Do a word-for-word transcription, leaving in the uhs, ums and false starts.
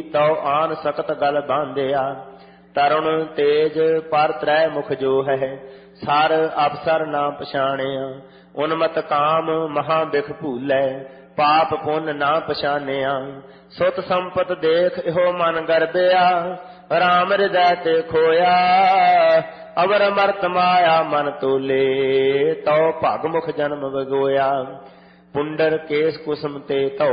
ਤਉ ਆਨ ਸਕਤ ਗਲ ਬਾਂਧਿਆ। ਤਰੁਣ ਤੇਜ ਪਰ ਤ੍ਰੈ ਮੁਖ ਜੋ ਹੈ, ਸਰ ਅਫਸਰ ਨਾ ਪਛਾਣਿਆ। ਉਨਮਤ ਕਾਮ ਮਹਾ ਬਿਖ ਭੂਲੈ, ਪਾਪ ਪੁੰਨ ਨਾ ਪਛਾਨਿਆ। ਸੁਤ ਸੰਪਤ ਦੇਖ ਇਹੋ ਮਨ ਗਰਬਿਆ, ਰਾਮ ਹਿਰਦੈ ਤੇ ਖੋਇਆ। ਅਵਰ ਮਰਤ ਮਾਇਆ ਮਨ ਤੋਲੇ, ਤਉ ਭਗ ਮੁਖ ਜਨਮ ਵਗੋਇਆ। ਪੁੰਡਰ ਕੇਸ ਕੁਸਮ ਤੇ ਧੋ